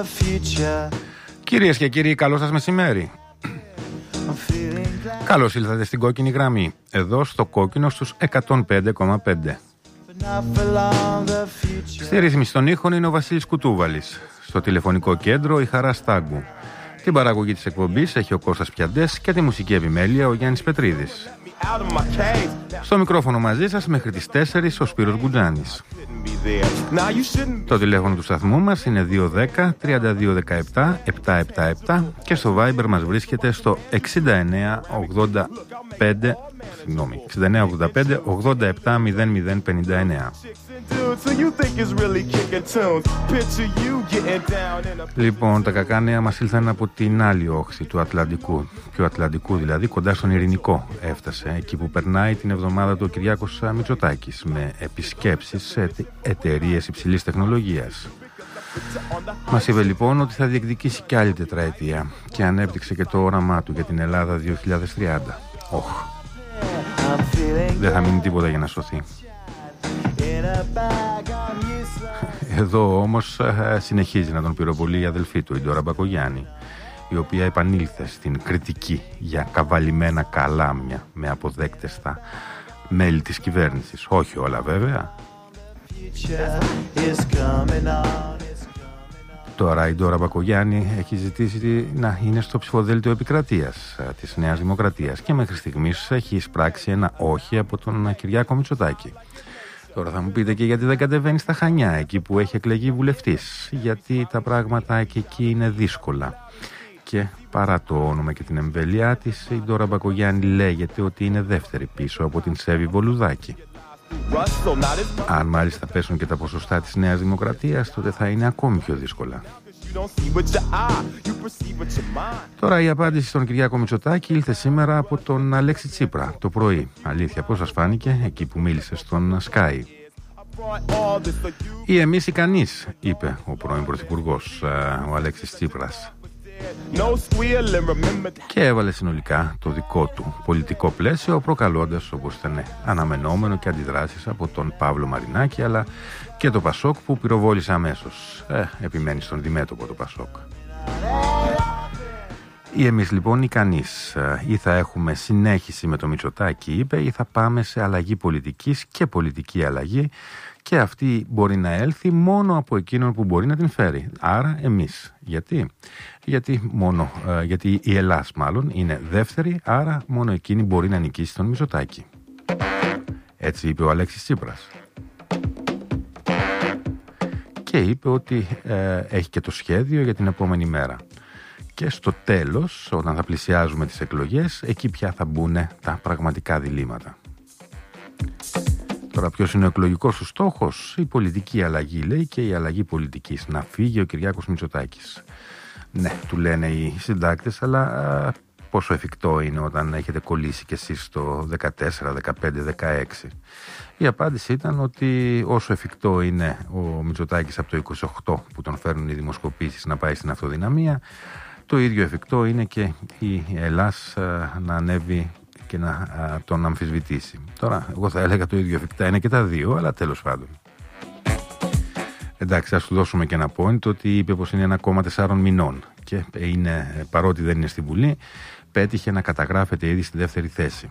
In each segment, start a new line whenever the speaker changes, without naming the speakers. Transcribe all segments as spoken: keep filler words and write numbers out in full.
Κυρίες και κύριοι, καλό σας μεσημέρι. Καλώς ήλθατε στην κόκκινη γραμμή, εδώ στο κόκκινο στους εκατόν πέντε κόμμα πέντε. Στη ρύθμιση των ήχων είναι ο Βασίλης Κουτούβαλης. Στο τηλεφωνικό κέντρο η Χαρά Στάγκου. Την παραγωγή της εκπομπής έχει ο Κώστας Πιαντές και τη μουσική επιμέλεια ο Γιάννης Πετρίδης. Στο μικρόφωνο μαζί σας μέχρι τις τέσσερις ο Σπύρος Γκουτζάνης. Το τηλέφωνο του σταθμού μας είναι δύο ένα μηδέν τρία δύο ένα επτά επτά επτά επτά και στο Viber μας βρίσκεται στο εξήντα εννέα ογδόντα πέντε συγγνώμη, εξήντα εννέα ογδόντα πέντε ογδόντα επτά μηδέν μηδέν πενήντα εννέα. Λοιπόν, τα κακά νέα μας ήλθαν από την άλλη όχθη του Ατλαντικού, του Ατλαντικού δηλαδή, κοντά στον Ειρηνικό έφτασε, εκεί που περνάει την εβδομάδα του ο Κυριάκος Μητσοτάκης, με επισκέψεις σε εταιρείες υψηλής τεχνολογίας. Μας είπε λοιπόν ότι θα διεκδικήσει κι άλλη τετραετία και ανέπτυξε και το όραμά του για την Ελλάδα δύο χιλιάδες τριάντα. Οχ, δεν θα μείνει τίποτα για να σωθεί. Εδώ όμως συνεχίζει να τον πυροβολεί η αδελφή του, η Ντόρα Μπακογιάννη, η οποία επανήλθε στην κριτική για καβαλημένα καλάμια με αποδέκτες τα μέλη της κυβέρνησης. Όχι όλα βέβαια. Τώρα η Ντόρα Μπακογιάννη έχει ζητήσει να είναι στο ψηφοδέλτιο επικρατείας της Νέας Δημοκρατίας και μέχρι στιγμής έχει εισπράξει ένα όχι από τον Κυριάκο Μητσοτάκη. Τώρα θα μου πείτε και γιατί δεν κατεβαίνει στα Χανιά, εκεί που έχει εκλεγεί βουλευτής, γιατί τα πράγματα και εκεί είναι δύσκολα. Και παρά το όνομα και την εμβέλειά της, η Ντόρα Μπακογιάννη λέγεται ότι είναι δεύτερη πίσω από την Σέβη Βολουδάκη. Αν μάλιστα πέσουν και τα ποσοστά της Νέας Δημοκρατίας, τότε θα είναι ακόμη πιο δύσκολα. Τώρα η απάντηση στον Κυριάκο Μητσοτάκη ήλθε σήμερα από τον Αλέξη Τσίπρα το πρωί. Αλήθεια, πώς σας φάνηκε εκεί που μίλησε στον Sky? Ή εμείς ή κανείς, είπε ο πρώην Πρωθυπουργός, ο Αλέξης Τσίπρας. Και έβαλε συνολικά το δικό του πολιτικό πλαίσιο, προκαλώντας, όπως ήταν αναμενόμενο, και αντιδράσεις από τον Παύλο Μαρινάκη, αλλά και το Πασόκ που πυροβόλησε αμέσως. Ε, επιμένει στον διμέτωπο το Πασόκ. Ή εμείς λοιπόν ή κανείς, ή θα έχουμε συνέχιση με το Μητσοτάκη, είπε, ή θα πάμε σε αλλαγή πολιτικής και πολιτική αλλαγή, και αυτή μπορεί να έλθει μόνο από εκείνον που μπορεί να την φέρει. Άρα εμείς. Γιατί? Γιατί, μόνο, ε, γιατί η Ελλάς μάλλον είναι δεύτερη, άρα μόνο εκείνη μπορεί να νικήσει τον Μητσοτάκη. Έτσι είπε ο Αλέξης Τσίπρας. Και είπε ότι ε, έχει και το σχέδιο για την επόμενη μέρα. Και στο τέλος, όταν θα πλησιάζουμε τις εκλογές, εκεί πια θα μπουν τα πραγματικά διλήμματα. Τώρα ποιος είναι ο εκλογικός του στόχος? Η πολιτική αλλαγή, λέει, και η αλλαγή πολιτικής. Να φύγει ο Κυριάκος Μητσοτάκης. Ναι, του λένε οι συντάκτες, αλλά α, πόσο εφικτό είναι όταν έχετε κολλήσει κι εσείς το δεκατέσσερα, δεκαπέντε, δεκαέξι? Η απάντηση ήταν ότι όσο εφικτό είναι ο Μητσοτάκης από το είκοσι οκτώ που τον φέρνουν οι δημοσκοπήσεις να πάει στην αυτοδυναμία, το ίδιο εφικτό είναι και η Ελλάς α, να ανέβει και να α, τον αμφισβητήσει. Τώρα, εγώ θα έλεγα το ίδιο εφικτά είναι και τα δύο, αλλά τέλος πάντων. Εντάξει, ας του δώσουμε και ένα point, ότι είπε πως είναι ένα κόμμα τεσσάρων μηνών και είναι, παρότι δεν είναι στη Βουλή, πέτυχε να καταγράφεται ήδη στη δεύτερη θέση.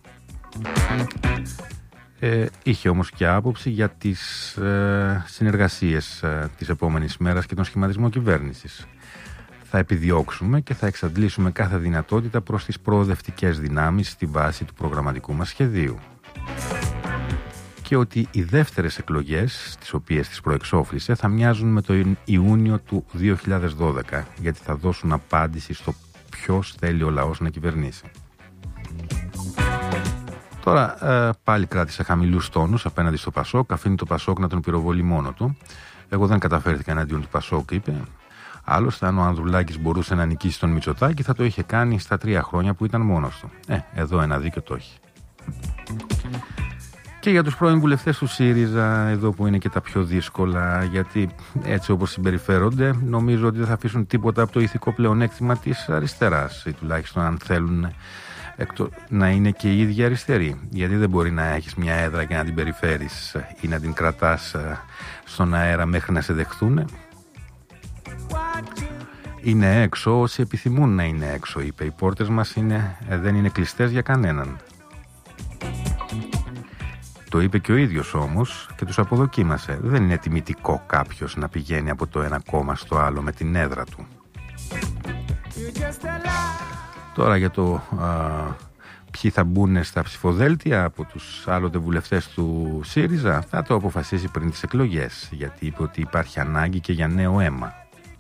Ε, είχε όμως και άποψη για τις ε, συνεργασίες ε, της επόμενης μέρας και τον σχηματισμό κυβέρνησης. Θα επιδιώξουμε και θα εξαντλήσουμε κάθε δυνατότητα προς τις προοδευτικές δυνάμεις στη βάση του προγραμματικού μας σχεδίου. Και ότι οι δεύτερες εκλογές, τις οποίες τις προεξόφλησε, θα μοιάζουν με το Ιούνιο του δύο χιλιάδες δώδεκα, γιατί θα δώσουν απάντηση στο ποιος θέλει ο λαός να κυβερνήσει. Τώρα ε, πάλι κράτησε χαμηλούς τόνους απέναντι στο Πασόκ, αφήνει το Πασόκ να τον πυροβολεί μόνο του. Εγώ δεν καταφέρθηκα εναντίον του Πασόκ, είπε. Άλλωστε, αν ο Ανδρουλάκης μπορούσε να νικήσει τον Μητσοτάκη, θα το είχε κάνει στα τρία χρόνια που ήταν μόνος του. Ε, εδώ ένα δίκιο το έχει. Και για τους πρώην βουλευτές του ΣΥΡΙΖΑ, εδώ που είναι και τα πιο δύσκολα, γιατί έτσι όπως συμπεριφέρονται, νομίζω ότι δεν θα αφήσουν τίποτα από το ηθικό πλεονέκτημα της αριστεράς, ή τουλάχιστον αν θέλουν να είναι και οι ίδιοι αριστεροί. Γιατί δεν μπορεί να έχεις μια έδρα και να την περιφέρεις ή να την κρατάς στον αέρα μέχρι να σε δεχθούν. είναι έξω όσοι επιθυμούν να είναι έξω, είπε. Οι πόρτες μας είναι, δεν είναι κλειστές για κανέναν. Το είπε και ο ίδιος όμως και τους αποδοκίμασε. Δεν είναι τιμητικό κάποιος να πηγαίνει από το ένα κόμμα στο άλλο με την έδρα του. Τώρα για το α, ποιοι θα μπουν στα ψηφοδέλτια από τους άλλοτε βουλευτές του ΣΥΡΙΖΑ θα το αποφασίσει πριν τις εκλογές, γιατί είπε ότι υπάρχει ανάγκη και για νέο αίμα.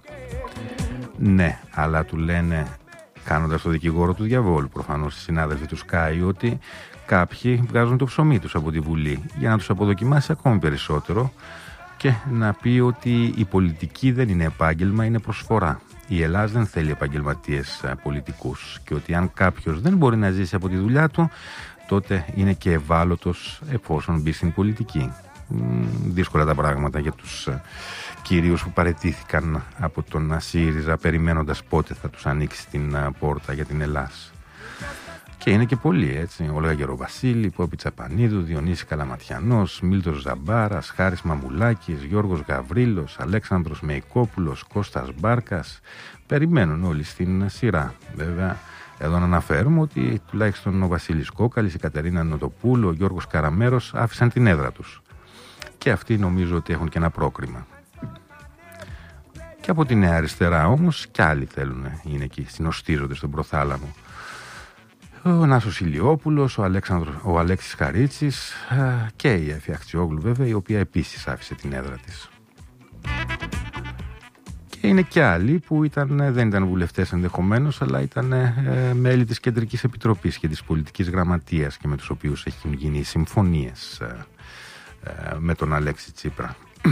Ναι, αλλά του λένε, κάνοντας το δικηγόρο του διαβόλου προφανώς οι συνάδελφοι του Sky, ότι κάποιοι βγάζουν το ψωμί τους από τη Βουλή για να τους αποδοκιμάσει ακόμη περισσότερο και να πει ότι η πολιτική δεν είναι επάγγελμα, είναι προσφορά. Η Ελλάδα δεν θέλει επαγγελματίες πολιτικούς και ότι αν κάποιος δεν μπορεί να ζήσει από τη δουλειά του, τότε είναι και ευάλωτος εφόσον μπει στην πολιτική. Δύσκολα τα πράγματα για τους κυρίους που παραιτήθηκαν από τον ΣΥΡΙΖΑ περιμένοντας πότε θα τους ανοίξει την πόρτα για την Ελλάδα. Και είναι και πολλοί, έτσι. Όλγα Γεροβασίλη, Πόπη Τσαπανίδου, Διονύση Καλαματιανός, Μίλτος Ζαμπάρας, Χάρης Μαμουλάκης, Γιώργος Γαβρίλος, Αλέξανδρος Μεϊκόπουλος, Κώστας Μπάρκας. Περιμένουν όλοι στην σειρά. Βέβαια, εδώ να αναφέρουμε ότι τουλάχιστον ο Βασίλης Κόκαλης, η Κατερίνα Νοτοπούλου, ο Γιώργος Καραμέρος άφησαν την έδρα τους. Και αυτοί νομίζω ότι έχουν και ένα πρόκριμα. Και από τη Νέα Αριστερά όμως κι άλλοι θέλουν, είναι εκεί, συνοστίζονται στον προθάλαμο. Ο Νάσος Ηλιόπουλος, ο, Αλέξανδρος, ο Αλέξης Χαρίτσης και η Εφη Αχτσιόγλου βέβαια, η οποία επίσης άφησε την έδρα της. Και είναι και άλλοι που ήταν, δεν ήταν βουλευτές ενδεχομένως, αλλά ήταν ε, μέλη της Κεντρικής Επιτροπής και της Πολιτικής Γραμματείας και με τους οποίους έχουν γίνει συμφωνίες ε, ε, με τον Αλέξη Τσίπρα.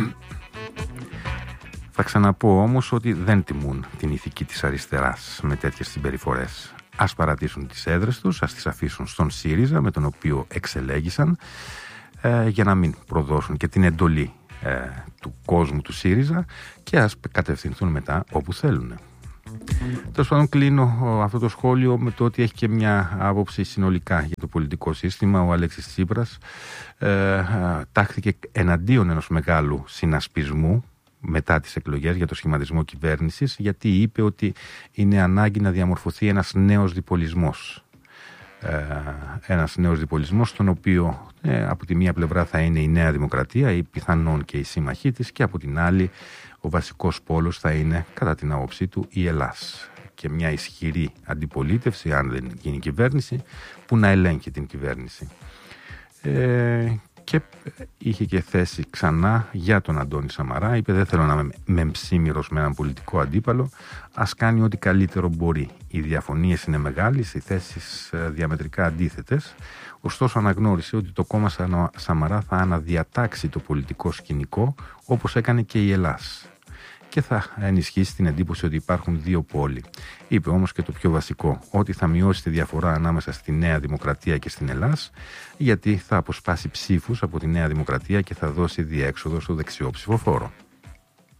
Θα ξαναπώ όμως ότι δεν τιμούν την ηθική της αριστεράς με τέτοιες συμπεριφορές. Ας παρατήσουν τις έδρες τους, ας τις αφήσουν στον ΣΥΡΙΖΑ με τον οποίο εξελέγησαν ε, για να μην προδώσουν και την εντολή ε, του κόσμου του ΣΥΡΙΖΑ και ας κατευθυνθούν μετά όπου θέλουν. Τέλος πάντων, κλείνω αυτό το σχόλιο με το ότι έχει και μια άποψη συνολικά για το πολιτικό σύστημα. Ο Αλέξης Τσίπρας ε, τάχθηκε εναντίον ενός μεγάλου συνασπισμού μετά τις εκλογές για το σχηματισμό κυβέρνησης, γιατί είπε ότι είναι ανάγκη να διαμορφωθεί ένας νέος διπολισμός. Ε, ένας νέος διπολισμός, στον οποίο ε, από τη μία πλευρά θα είναι η Νέα Δημοκρατία ή πιθανόν και η σύμμαχή της, και από την άλλη ο βασικός πόλος θα είναι, κατά την άποψή του, η Ελλάς. Και μια ισχυρή αντιπολίτευση, αν δεν γίνει κυβέρνηση, που να ελέγχει την κυβέρνηση. Ε, και είχε και θέση ξανά για τον Αντώνη Σαμαρά. Είπε, δεν θέλω να είμαι μεμψίμυρος με έναν πολιτικό αντίπαλο, ας κάνει ό,τι καλύτερο μπορεί. Οι διαφωνίες είναι μεγάλες, οι θέσεις διαμετρικά αντίθετες, ωστόσο αναγνώρισε ότι το κόμμα Σαμαρά θα αναδιατάξει το πολιτικό σκηνικό όπως έκανε και η Ελλάς και θα ενισχύσει την εντύπωση ότι υπάρχουν δύο πόλοι. Είπε όμως και το πιο βασικό, ότι θα μειώσει τη διαφορά ανάμεσα στη Νέα Δημοκρατία και στην Ελλάς, γιατί θα αποσπάσει ψήφους από τη Νέα Δημοκρατία και θα δώσει διέξοδο στο δεξιό ψηφοφόρο.